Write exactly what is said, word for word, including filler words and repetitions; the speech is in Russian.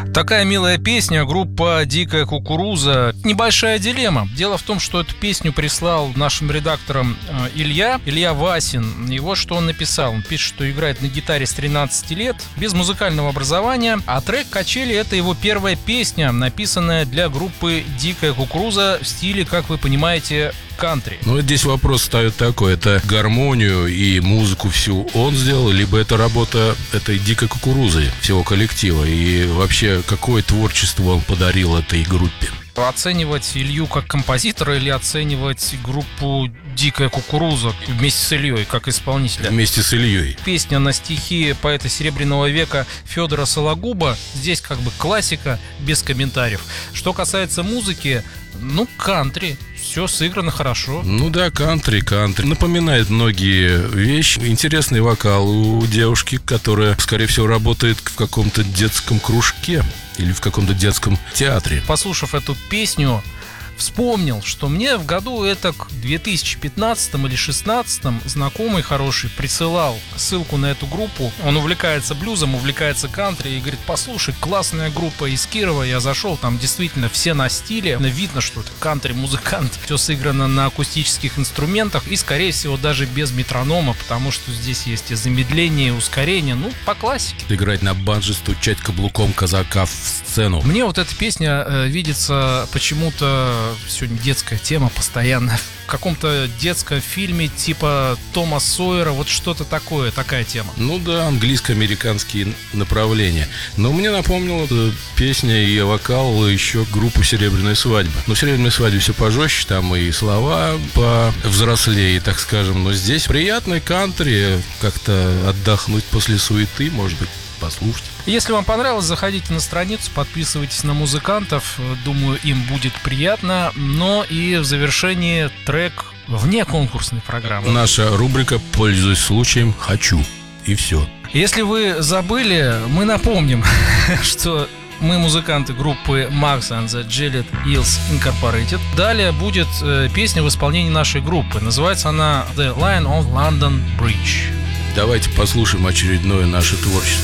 Такая милая песня, группа «Дикая кукуруза». Небольшая дилемма. Дело в том, что эту песню прислал нашим редакторам Илья, Илья Васин. И вот что он написал. Он пишет, что играет на гитаре с тринадцати лет, без музыкального образования. А трек «Качели» — это его первая песня, написанная для группы «Дикая кукуруза» в стиле, как вы понимаете, кантри. Ну, здесь вопрос ставит такой: это гармонию и музыку всю он сделал, либо это работа этой дикой кукурузы, всего коллектива, и вообще какое творчество он подарил этой группе? Оценивать Илью как композитора или оценивать группу «Дикая кукуруза» вместе с Ильей как исполнителя? Вместе с Ильей. Песня на стихи поэта Серебряного века Федора Сологуба. Здесь как бы классика, без комментариев. Что касается музыки, ну, кантри. Все сыграно хорошо. Ну да, кантри, кантри. Напоминает многие вещи. Интересный вокал у девушки, которая, скорее всего, работает в каком-то детском кружке или в каком-то детском театре. Послушав эту песню, вспомнил, что мне в году это к две тысячи пятнадцатом или шестнадцатом знакомый хороший присылал ссылку на эту группу. Он увлекается блюзом, увлекается кантри и говорит: послушай, классная группа из Кирова. Я зашел, там действительно все на стиле. Видно, что это кантри-музыкант. Все сыграно на акустических инструментах и, скорее всего, даже без метронома, потому что здесь есть и замедление, и ускорение. Ну, по классике. Играть на банджо, стучать каблуком казака в сцену. Мне вот эта песня э, видится почему-то... Сегодня детская тема постоянно. В каком-то детском фильме типа Тома Сойера, вот что-то такое, такая тема. Ну да, английско-американские направления. Но мне напомнила эта песня и вокал еще группу «Серебряная свадьба». Но в «Серебряной свадьбе» все пожестче, там и слова повзрослее, так скажем. Но здесь приятный кантри, как-то отдохнуть после суеты, может быть, послушать. Если вам понравилось, заходите на страницу, подписывайтесь на музыкантов. Думаю, им будет приятно. Но и в завершении трек вне конкурсной программы. Наша рубрика «Пользуясь случаем, хочу». И все. Если вы забыли, мы напомним, что мы музыканты группы Max and the Gillette Hills Incorporated. Далее будет э, песня в исполнении нашей группы. Называется она The Lion of London Bridge. Давайте послушаем очередное наше творчество.